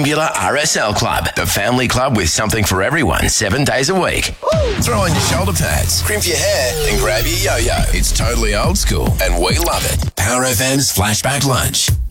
Singular RSL Club, the family club with something for everyone 7 days a week. Throw on your shoulder pads, crimp your hair, and grab your yo-yo. It's totally old school, and we love it. Power FM's Flashback Lunch.